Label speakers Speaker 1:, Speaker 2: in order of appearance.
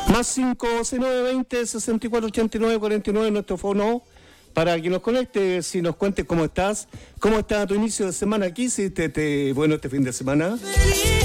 Speaker 1: Más 56920-6489-49, nuestro fono, para que nos conecte, si nos cuentes cómo estás tu inicio de semana aquí, si bueno, este fin de semana.